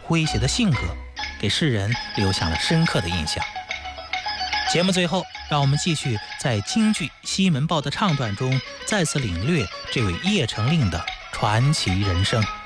诙谐的性格，给世人留下了深刻的印象。节目最后，让我们继续在京剧《西门豹》的唱段中，再次领略这位邺城令的传奇人生。